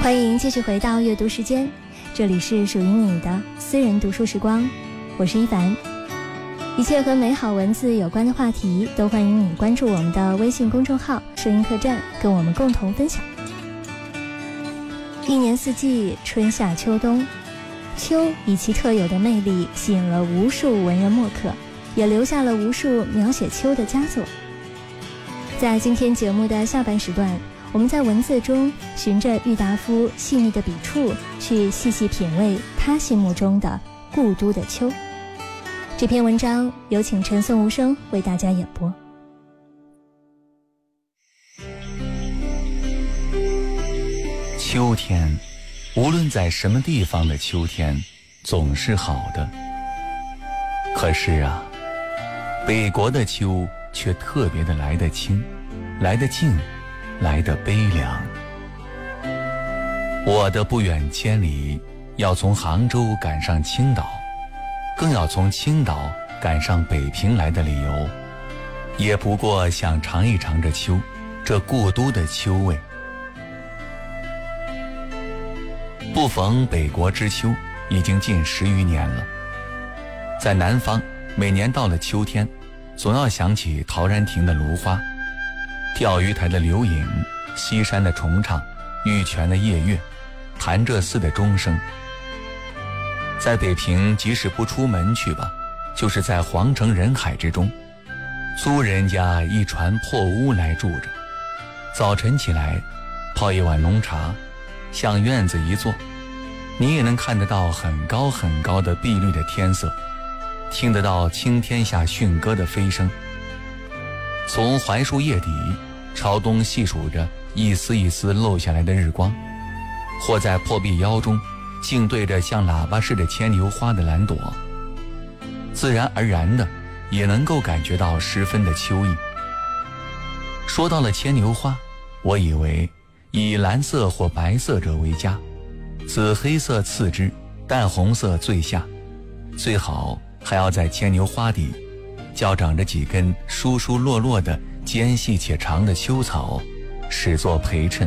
欢迎继续回到阅读时间，这里是属于你的私人读书时光，我是一凡。一切和美好文字有关的话题，都欢迎你关注我们的微信公众号声音客栈，跟我们共同分享。一年四季，春夏秋冬，秋以其特有的魅力吸引了无数文人墨客，也留下了无数描写秋的佳作。在今天节目的下半时段，我们在文字中循着郁达夫细腻的笔触，去细细品味他心目中的故都的秋。这篇文章有请陈颂无声为大家演播。 秋天，无论在什么地方的秋天，总是好的。可是啊，北国的秋却特别的来得轻，来得静，来得悲凉。我的不远千里，要从杭州赶上青岛，更要从青岛赶上北平来的理由，也不过想尝一尝这秋，这故都的秋味。不逢北国之秋已经近10余年了。在南方，每年到了秋天，总要想起陶然亭的芦花，钓鱼台的柳影，西山的重唱，玉泉的夜月，潭柘寺的钟声。在北平，即使不出门去吧，就是在皇城人海之中，租人家一船破屋来住着。早晨起来，泡一碗浓茶，向院子一坐，你也能看得到很高很高的碧绿的天色，听得到青天下驯鸽的飞声。从槐树叶底朝东细数着一丝一丝漏下来的日光，或在破壁腰中竟对着像喇叭似的牵牛花的蓝朵，自然而然的也能够感觉到十分的秋意。说到了牵牛花，我以为以蓝色或白色者为佳，紫黑色次之，淡红色最下，最好还要在牵牛花底较长着几根疏疏落落的尖细且长的秋草，使作陪衬。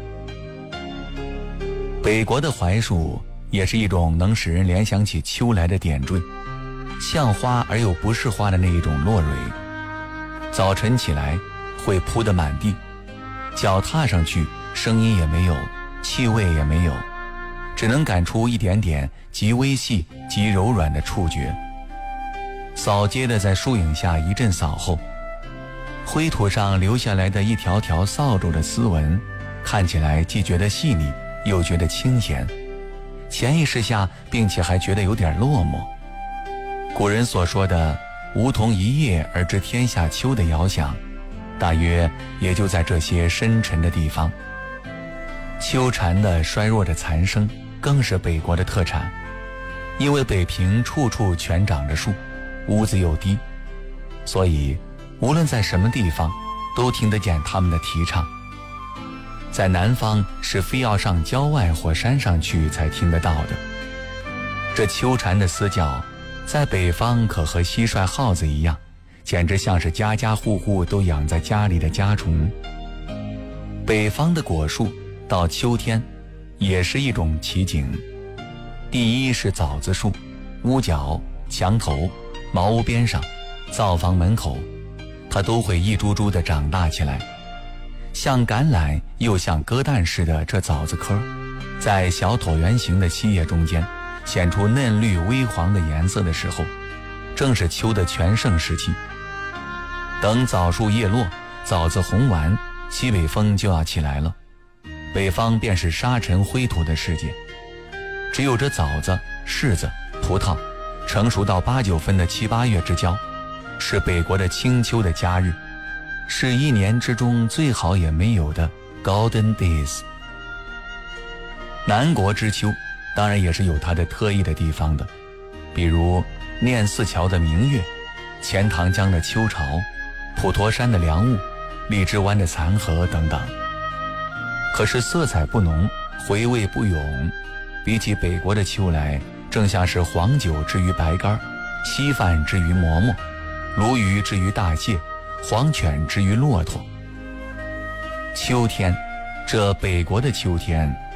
北国的槐树也是一种能使人联想起秋来的点缀，像花而又不是花的那一种落蕊。早晨起来会铺得满地，脚踏上去声音也没有，气味也没有，只能感出一点点极微细极柔软的触觉。扫街的在树影下一阵扫后，灰土上留下来的一条条扫帚的丝纹，看起来既觉得细腻，又觉得清闲，潜意识下并且还觉得有点落寞。古人所说的梧桐一叶而知天下秋的遥想，大约也就在这些深沉的地方。秋蝉的衰弱的残声更是北国的特产，因为北平处处全长着树，屋子又低，所以无论在什么地方都听得见他们的啼唱。在南方是非要上郊外或山上去才听得到的。这秋蝉的嘶叫在北方可和蟋蟀耗子一样，简直像是家家户户都养在家里的家虫。北方的果树到秋天也是一种奇景。第一是枣子树，屋角、墙头、茅屋边上、灶房门口，它都会一株株地长大起来，像橄榄又像鸽蛋似的。这枣子壳在小椭圆形的细叶中间显出嫩绿微黄的颜色的时候，正是秋的全盛时期。等枣树叶落，枣子红完，西北风就要起来了，北方便是沙尘灰土的世界。只有这枣子、柿子、葡萄成熟到8、9分的7、8月之交，是北国的清秋的佳日，是一年之中最好也没有的 Golden Days。 南国之秋当然也是有它的特异的地方的，比如念四桥的明月，钱塘江的秋潮，普陀山的凉雾，荔枝湾的残荷等等。可是色彩不浓，回味不永，比起北国的秋来，正像是黄酒之于白干，稀饭之于馍馍，鲈鱼之于大蟹，黄犬之于骆驼。秋天，这北国的秋天